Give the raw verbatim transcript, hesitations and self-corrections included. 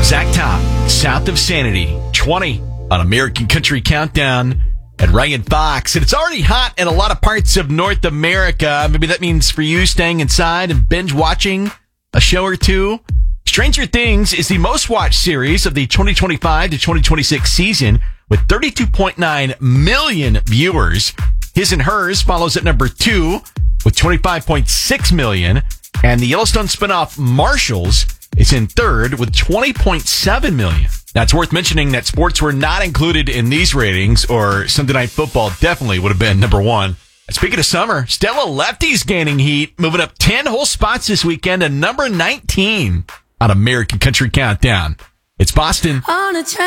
Zach Top, South of Sanity, twenty on American Country Countdown at Ryan Fox. And it's already hot in a lot of parts of North America. Maybe that means for you staying inside and binge watching a show or two. Stranger Things is the most watched series of the twenty twenty-five to twenty twenty-six season with thirty-two point nine million viewers. His and Hers follows at number two with twenty-five point six million. And the Yellowstone spinoff Marshals is in third with twenty point seven million. Now, it's worth mentioning that sports were not included in these ratings, or Sunday Night Football definitely would have been number one. And speaking of summer, Stella Lefty's gaining heat, moving up ten whole spots this weekend to number nineteen on American Country Countdown. It's Boston. On a